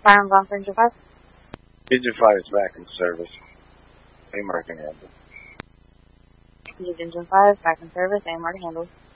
Firearms on for Engine 5. Engine 5 is back in service. AMR can handle. Engine 5, back in service, AMR to handle.